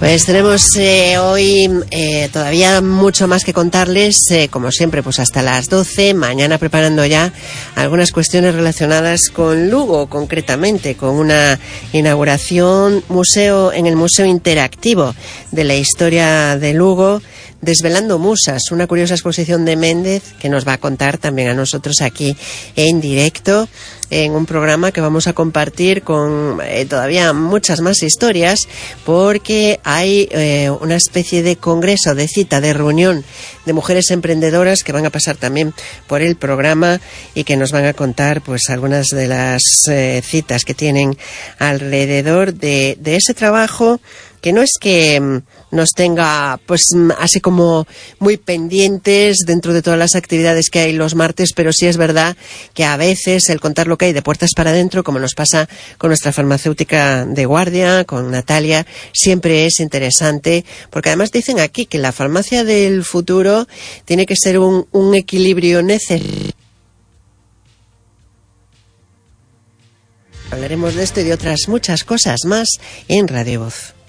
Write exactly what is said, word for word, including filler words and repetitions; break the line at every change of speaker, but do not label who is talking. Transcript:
Pues tenemos eh, hoy eh, todavía mucho más que contarles, eh, como siempre, pues hasta las doce, mañana preparando ya algunas cuestiones relacionadas con Lugo, concretamente, con una inauguración museo en el Museo Interactivo de la Historia de Lugo, Desvelando Musas, una curiosa exposición de Méndez que nos va a contar también a nosotros aquí en directo, en un programa que vamos a compartir con eh, todavía muchas más historias, porque hay eh, una especie de congreso, de cita, de reunión de mujeres emprendedoras que van a pasar también por el programa y que nos van a contar pues algunas de las eh, citas que tienen alrededor de, de ese trabajo, que no es que nos tenga pues así como muy pendientes dentro de todas las actividades que hay los martes, pero sí es verdad que a veces el contar lo que hay de puertas para adentro, como nos pasa con nuestra farmacéutica de guardia, con Natalia, siempre es interesante, porque además dicen aquí que la farmacia del futuro tiene que ser un, un equilibrio necesario. Hablaremos de esto y de otras muchas cosas más en Radio Voz.